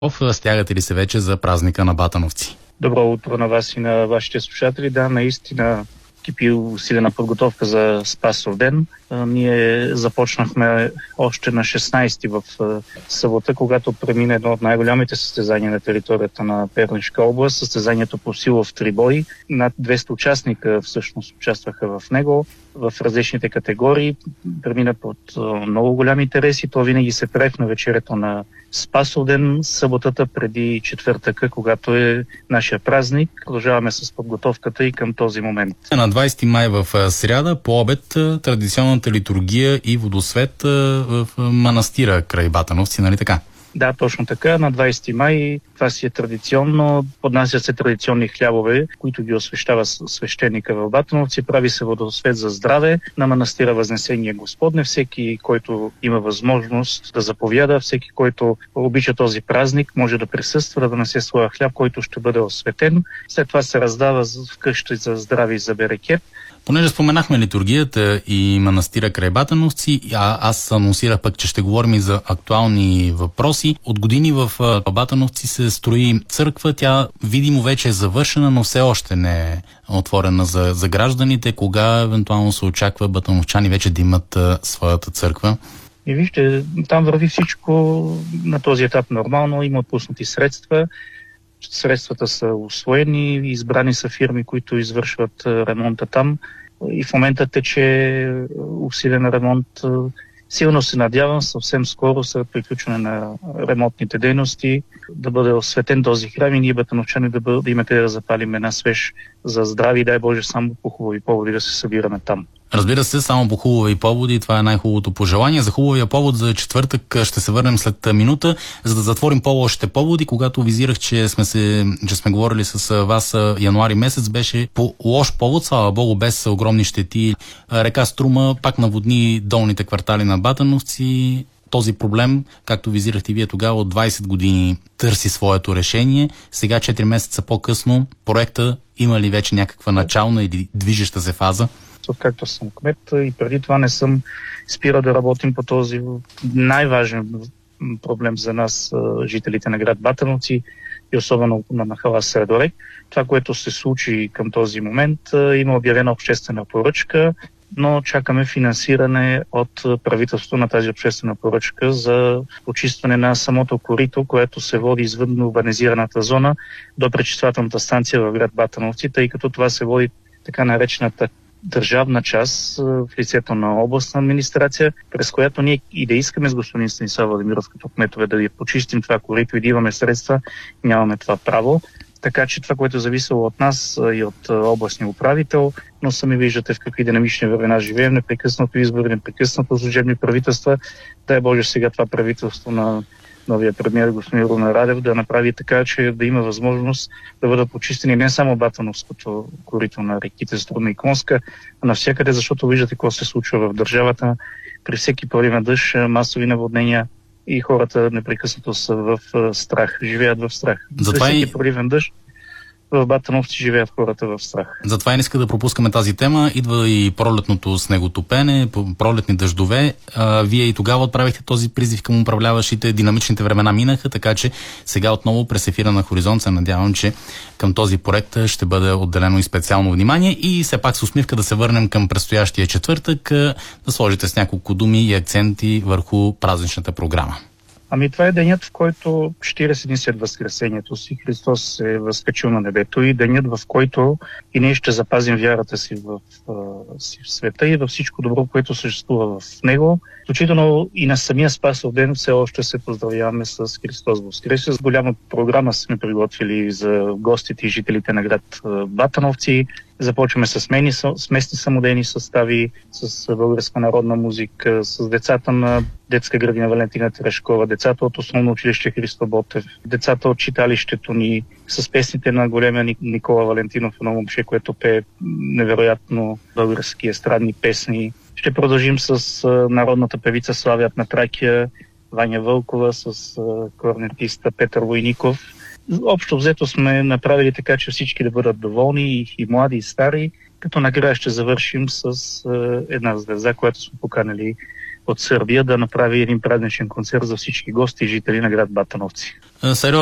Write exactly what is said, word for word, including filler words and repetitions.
Стягате ли се вече за празника на Батановци? Добро утро на вас и на вашите слушатели. Да, наистина кипи усилена подготовка за Спасов ден. А, ние започнахме още на шестнайсети в а, събота, когато премина едно от най-голямите състезания на територията на Пернишка област. Състезанието по силов трибой. Над двеста участника всъщност участваха в него в различните категории. Премина под а, много голям интерес и то винаги се прави в навечерието на Спасов ден, съботата преди четвъртъка, когато е нашия празник. Продължаваме с подготовката и към този момент. На двайсети май в сряда по обед традиционната литургия и водосвет в манастира край Батановци, нали така? Да, точно така. На двайсети май това си е традиционно. Поднасят се традиционни хлябове, които ги освещава свещеника в Батановци. Прави се водосвет за здраве на манастира Възнесение Господне. Всеки, който има възможност да заповяда, всеки, който обича този празник, може да присъства, да донесе своя хляб, който ще бъде осветен. След това се раздава в къщи за здраве и за берекет. Понеже споменахме литургията и манастира край Батановци, а аз анонсирах пък, че ще говорим и за актуални въпроси. От години в Батановци се строи църква. Тя видимо вече е завършена, но все още не е отворена за, за гражданите. Кога евентуално се очаква батановчани вече да имат а, своята църква? И вижте, там върви всичко на този етап нормално. Има отпуснати средства. Средствата са усвоени, избрани са фирми, които извършват ремонта там и в момента тече усилен ремонт. Силно се надявам съвсем скоро след приключване на ремонтните дейности да бъде осветен този храм и ние батановчани да, бъде, да имате да запалим една свеж за здраве и дай Боже само по хубави поводи да се събираме там. Разбира се, само по хубави поводи, това е най-хубавото пожелание. За хубавия повод за четвъртък ще се върнем след минута, за да затворим по-лошите поводи. Когато визирах, че сме, се, че сме говорили с вас януари месец, беше по лош повод, слава Богу, без огромни щети. Река Струма пак наводни долните квартали на Батановци. Този проблем, както визирахте вие тогава, от двайсет години търси своето решение. Сега, четири месеца по-късно, проекта има ли вече някаква начална или движеща се фаза? Откакто съм кмет и преди това не съм спирал да работим по този най-важен проблем за нас, жителите на град Батановци и особено на махала Средорек. Това, което се случи към този момент, има обявена обществена поръчка, но чакаме финансиране от правителството на тази обществена поръчка за почистване на самото корито, което се води извън урбанизираната зона до пречиствателната станция в град Батановци, тъй като това се води така наречената държавна част в лицето на областна администрация, през която ние и да искаме с господин Станислав Владимиров като кметове да ви почистим това корито и да имаме средства, нямаме това право. Така че това, което е зависело от нас и от областния управител, но сами виждате в какви динамични времена живеем, непрекъснато избори, непрекъснато служебни правителства. Дай Боже сега това правителство на новия премиер господин Румен Радев да направи така, че да има възможност да бъдат почистени не само Батановското корито на реките Струма и Конска, а навсякъде, защото виждате какво се случва в държавата. При всеки проливен дъжд, масови наводнения и хората непрекъснато са в страх, живеят в страх. При всеки и... проливен дъжд в Батановци живеят хората в страх. Затова и не иска да пропускаме тази тема. Идва и пролетното снеготопене, пролетни дъждове. А, вие и тогава отправихте този призив към управляващите. Динамичните времена минаха, така че сега отново през ефира на Хоризонт се надявам, че към този проект ще бъде отделено и специално внимание. И все пак с усмивка да се върнем към предстоящия четвъртък, да сложите с няколко думи и акценти върху празничната програма. Ами това е денят, в който четирийсет дни след Възкресението си Христос се е възкачил на небето и денят, в който и ние ще запазим вярата си в, в, си в света и във всичко добро, което съществува в него. Включително и на самия Спасов ден все още се поздравяваме с Христос Воскресе. С голяма програма сме приготвили за гостите и жителите на град Батановци. Започваме с, мени, с местни самодейни състави, с българска народна музика, с децата на детска градина Валентина Терешкова, децата от основно училище Христо Ботев, децата от читалището ни, с песните на големия Никола Валентинов, едно момче, което пее невероятно български естрадни песни. Ще продължим с народната певица Славият на Тракия, Ваня Вълкова, с кларнетиста Петър Войников. Общо взето сме направили така, че всички да бъдат доволни, и, и млади, и стари, като накрая ще завършим с е, една звезда, която сме поканали от Сърбия да направи един празничен концерт за всички гости и жители на град Батановци. Сериозно